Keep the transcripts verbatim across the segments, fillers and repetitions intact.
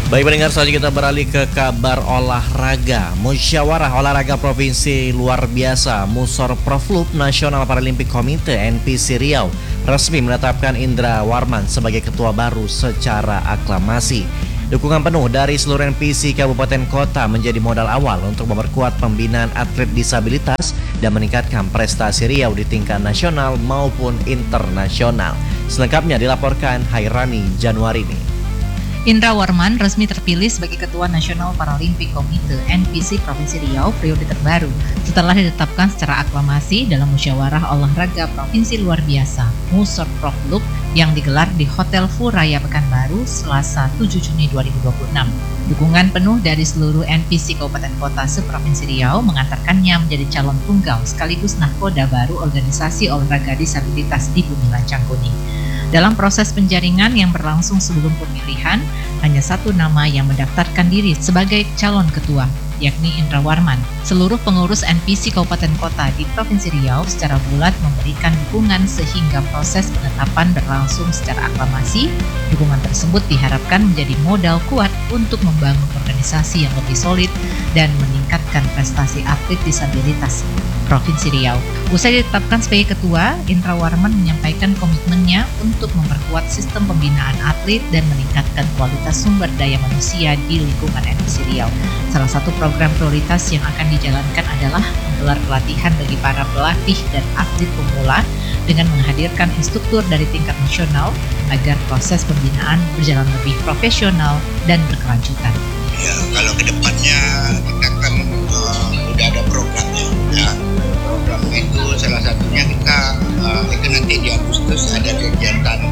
Baik pendengar, selanjutnya kita beralih ke kabar olahraga. Musyawarah Olahraga Provinsi Luar Biasa Musorproflub Nasional Paralimpik Komite N P C Riau resmi menetapkan Indra Warman sebagai ketua baru secara aklamasi. Dukungan penuh dari seluruh N P C Kabupaten Kota menjadi modal awal untuk memperkuat pembinaan atlet disabilitas dan meningkatkan prestasi Riau di tingkat nasional maupun internasional. Selengkapnya dilaporkan Hairani Januarini. Indra Warman resmi terpilih sebagai Ketua Nasional Paralimpik Komite N P C Provinsi Riau periode terbaru setelah ditetapkan secara aklamasi dalam Musyawarah Olahraga Provinsi Luar Biasa Musorproflub yang digelar di Hotel Furaya Pekanbaru Selasa tujuh Juni dua ribu dua puluh enam. Dukungan penuh dari seluruh N P C Kabupaten Kota se-Provinsi Riau mengantarkannya menjadi calon tunggal sekaligus nahkoda baru organisasi olahraga disabilitas di Bumi Lancang Kuning. Dalam proses penjaringan yang berlangsung sebelum pemilihan, hanya satu nama yang mendaftarkan diri sebagai calon ketua, yakni Indra Warman. Seluruh pengurus N P C Kabupaten Kota di Provinsi Riau secara bulat memberikan dukungan sehingga proses penetapan berlangsung secara aklamasi. Dukungan tersebut diharapkan menjadi modal kuat untuk membangun organisasi yang lebih solid dan meningkatkan prestasi atlet disabilitas Provinsi Riau. Usai ditetapkan sebagai ketua, Indra Warman menyampaikan komitmennya untuk memperkuat sistem pembinaan atlet dan meningkatkan kualitas sumber daya manusia di lingkungan N P C Riau. Salah satu program prioritas yang akan dijalankan adalah menggelar pelatihan bagi para pelatih dan atlet pemula dengan menghadirkan instruktur dari tingkat nasional agar proses pembinaan berjalan lebih profesional dan berkelanjutan. Ya, kalau ke depannya kita kan uh, udah ada programnya, ya. Programnya itu salah satunya kita uh, itu nanti di Agustus ada kegiatan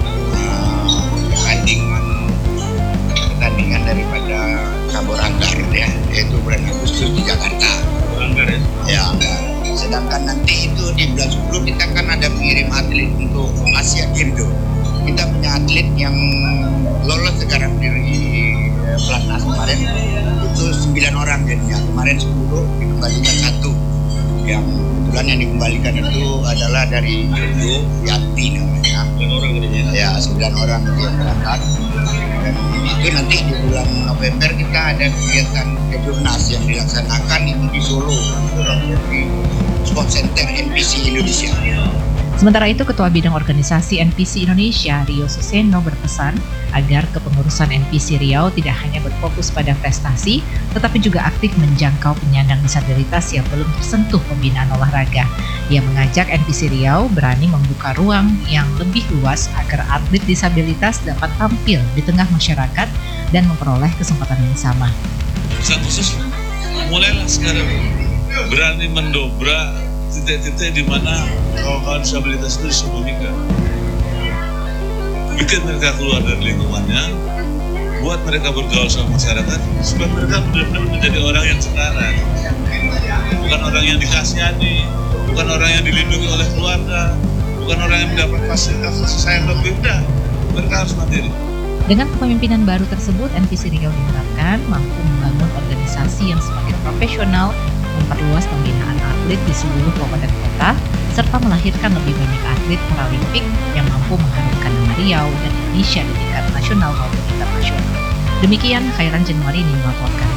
uh, pertandingan pertandingan daripada Cabur Anggar, ya, yaitu bulan Agustus di Jakarta. Anggar ya? Ya, Anggar. Sedangkan nanti itu di bulan sepuluh kita kan ada mengirim atlet untuk Asia Games. Kita punya atlet yang lolos sekarang di Pelatnas kemarin itu sembilan orang jadinya, kemarin sepuluh dikembalikan satu. Yang kebetulan yang dikembalikan itu adalah dari Jojo Yati namanya. sembilan orang jadinya. Ya, sembilan orang yang berangkat. Dan itu nanti di bulan November kita ada kegiatan kejurnas yang dilaksanakan itu di Solo, di Sport Center N P C Indonesia. Sementara itu, Ketua Bidang Organisasi N P C Indonesia, Rio Suseno, berpesan agar kepengurusan N P C Riau tidak hanya berfokus pada prestasi, tetapi juga aktif menjangkau penyandang disabilitas yang belum tersentuh pembinaan olahraga. Ia mengajak N P C Riau berani membuka ruang yang lebih luas agar atlet disabilitas dapat tampil di tengah masyarakat dan memperoleh kesempatan yang sama. Pesan khusus, mulailah sekarang berani mendobrak titik-titik di mana kawan-kawan disabilitas itu disembunyikan. Bikin mereka keluar dari lingkungannya, buat mereka bergaul sama masyarakat, supaya mereka benar-benar menjadi orang yang setara. Bukan orang yang dikasihani, bukan orang yang dilindungi oleh keluarga, bukan orang yang mendapat fasilitas kasih sayang lebih. Udah, mereka harus mandiri. Dengan kepemimpinan baru tersebut, N P C Riau diharapkan mampu membangun organisasi yang semakin profesional, memperluas pembinaan atlet di seluruh kabupaten kota, serta melahirkan lebih banyak atlet paralimpik yang mampu mengharumkan nama Riau dan Indonesia di tingkat nasional maupun internasional. Demikian Khairan Januarini melaporkan.